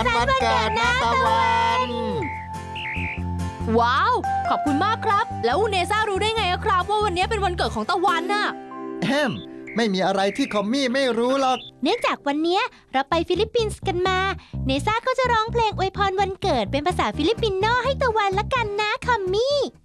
วันเกิดนะตะวันว้าว ขอบคุณมากครับ แล้วเนซ่ารู้ได้ไงครับว่าวันนี้เป็นวันเกิดของตะวันน่ะไม่มีอะไรที่คอมมี่ไม่รู้หรอกเนื่องจากวันนี้เราไปฟิลิปปินส์กันมา เนซ่าก็จะร้องเพลงอวยพรวันเกิดเป็นภาษาฟิลิปปินโนให้ตะวันละกันนะคอมมี่